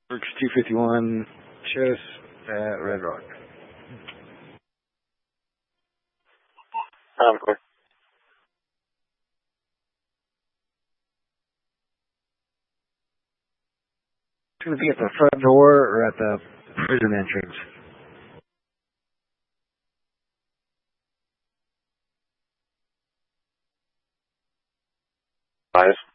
Works 251 Chess at Red Rock. I'm clear. It's going to be at the front door or at the prison entrance. Bias.